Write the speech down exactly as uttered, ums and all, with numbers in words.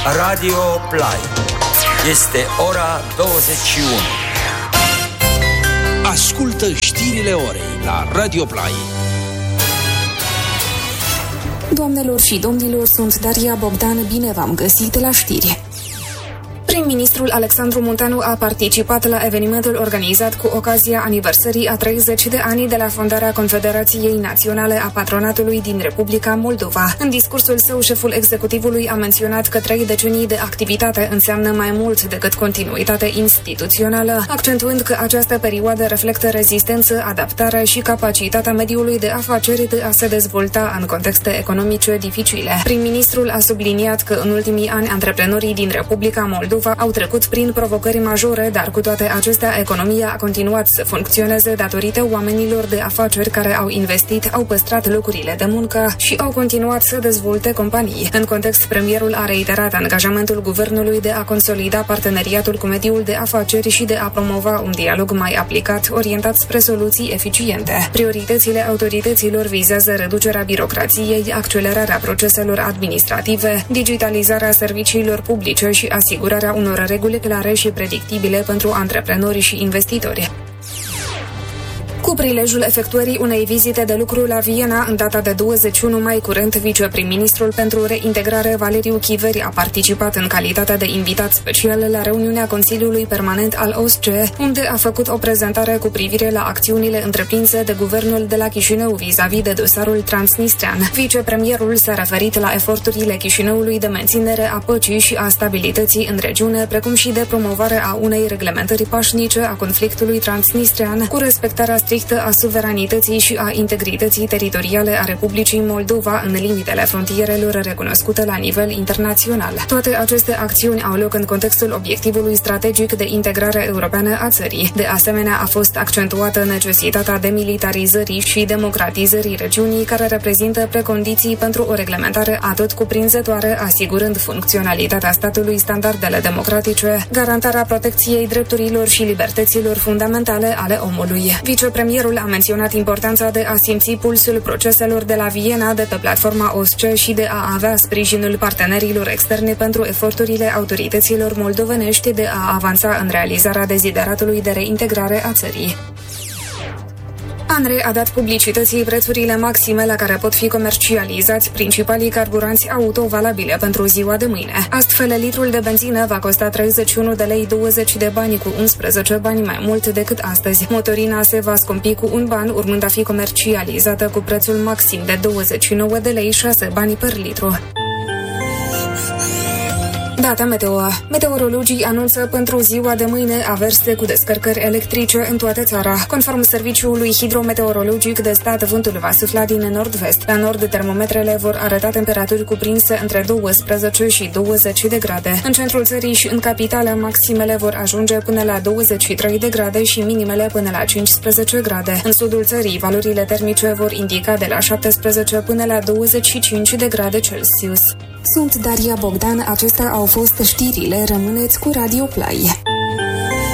Radio Play. Este ora douăzeci și unu. Ascultă știrile orei la Radio Play. Doamnelor și domnilor, sunt Daria Bogdan, bine v-am găsit la știri. Prim-ministrul Alexandru Munteanu a participat la evenimentul organizat cu ocazia aniversării a treizeci de ani de la fondarea Confederației Naționale a Patronatului din Republica Moldova. În discursul său, șeful executivului a menționat că trei decenii de activitate înseamnă mai mult decât continuitate instituțională, accentuând că această perioadă reflectă rezistență, adaptare și capacitatea mediului de afaceri de a se dezvolta în contexte economice dificile. Prim-ministrul a subliniat că în ultimii ani antreprenorii din Republica Moldova au trecut prin provocări majore, dar cu toate acestea economia a continuat să funcționeze datorită oamenilor de afaceri care au investit, au păstrat locurile de muncă și au continuat să dezvolte companii. În context, premierul a reiterat angajamentul guvernului de a consolida parteneriatul cu mediul de afaceri și de a promova un dialog mai aplicat, orientat spre soluții eficiente. Prioritățile autorităților vizează reducerea birocrației, accelerarea proceselor administrative, digitalizarea serviciilor publice și asigurarea unor reguli clare și predictibile pentru antreprenori și investitori. Cu prilejul efectuării unei vizite de lucru la Viena în data de douăzeci și unu mai curent, viceprim-ministrul pentru reintegrare Valeriu Chiveri a participat în calitate de invitat special la reuniunea Consiliului Permanent al O S C E, unde a făcut o prezentare cu privire la acțiunile întreprinse de guvernul de la Chișinău vis-a-vis de dosarul transnistrian. Vicepremierul s-a referit la eforturile Chișinăului de menținere a păcii și a stabilității în regiune, precum și de promovare a unei reglementări pașnice a conflictului transnistrian, cu respectarea strictă a suveranității și a integrității teritoriale a Republicii Moldova în limitele frontierelor recunoscute la nivel internațional. Toate aceste acțiuni au loc în contextul obiectivului strategic de integrare europeană a țării. De asemenea, a fost accentuată necesitatea demilitarizării și democratizării regiunii, care reprezintă precondiții pentru o reglementare atot cuprinzătoare, asigurând funcționalitatea statului, standardele democratice, garantarea protecției drepturilor și libertăților fundamentale ale omului. Vicepremierul a menționat importanța de a simți pulsul proceselor de la Viena de pe platforma O S C E și de a avea sprijinul partenerilor externe pentru eforturile autorităților moldovenești de a avansa în realizarea dezideratului de reintegrare a țării. ANRE a dat publicității prețurile maxime la care pot fi comercializați principalii carburanți auto valabile pentru ziua de mâine. Astfel, litrul de benzină va costa treizeci și unu de lei douăzeci de bani, cu unsprezece bani mai mult decât astăzi. Motorina se va scumpi cu un ban, urmând a fi comercializată cu prețul maxim de douăzeci și nouă de lei șase bani per litru. Data meteo. Meteorologii anunță pentru ziua de mâine averse cu descărcări electrice în toată țara. Conform Serviciului Hidrometeorologic de Stat, vântul va sufla din nord-vest. La nord, termometrele vor arăta temperaturi cuprinse între douăsprezece și douăzeci de grade. În centrul țării și în capitală, maximele vor ajunge până la douăzeci și trei de grade și minimele până la cincisprezece grade. În sudul țării, valorile termice vor indica de la șaptesprezece până la douăzeci și cinci de grade Celsius. Sunt Daria Bogdan, acestea au fost știrile, rămâneți cu Radio Play.